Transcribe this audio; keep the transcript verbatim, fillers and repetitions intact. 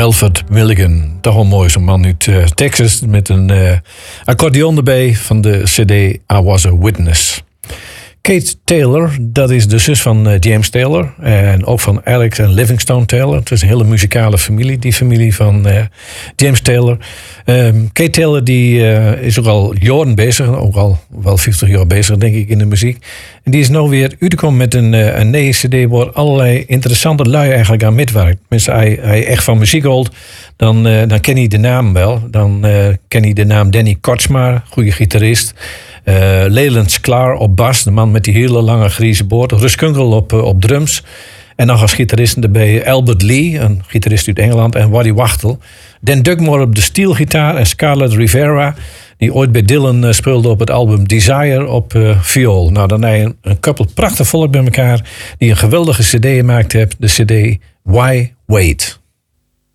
Melford Milligan. Toch wel mooi, zo'n man uit uh, Texas met een uh, accordeon erbij van de cd I Was a Witness. Kate Taylor, dat is de zus van uh, James Taylor en ook van Alex en Livingstone Taylor. Het is een hele muzikale familie, die familie van uh, James Taylor. Um, Kate Taylor die, uh, is ook al jaren bezig, ook al wel vijftig jaar bezig denk ik in de muziek. En die is nou weer uitgekomen met een, uh, een nieuwe cd waar allerlei interessante lui eigenlijk aan meewerkt. Tenminste, hij, hij echt van muziek houdt, dan, uh, dan ken hij de naam wel. Dan uh, ken hij de naam Danny Kortsma, goede gitarist. Uh, Leland Sklar op bas, de man met die hele lange grijze boord. Russ Kunkel op, uh, op drums. En dan als gitaristen erbij Albert Lee, een gitarist uit Engeland. En Waddy Wachtel. Dan Dugmore op de steelgitaar. En Scarlett Rivera, die ooit bij Dylan uh, speelde op het album Desire op uh, viool. Nou, dan heb je een, een koppel prachtig volk bij elkaar. Die een geweldige cd gemaakt heeft. De cd Why Wait?